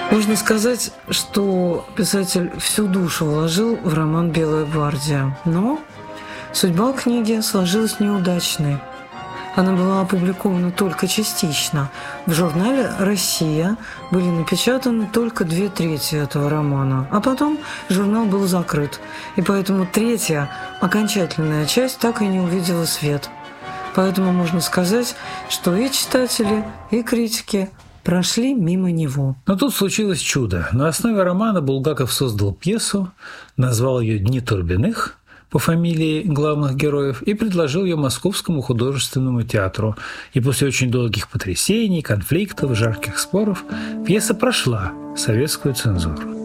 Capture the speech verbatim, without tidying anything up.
Можно сказать, что писатель всю душу вложил в роман «Белая гвардия», но судьба книги сложилась неудачной. Она была опубликована только частично. В журнале «Россия» были напечатаны только две трети этого романа, а потом журнал был закрыт, и поэтому третья, окончательная часть так и не увидела свет. Поэтому можно сказать, что и читатели, и критики прошли мимо него. Но тут случилось чудо. На основе романа Булгаков создал пьесу, назвал ее «Дни Турбиных» по фамилии главных героев и предложил ее Московскому художественному театру. И после очень долгих потрясений, конфликтов, жарких споров пьеса прошла советскую цензуру.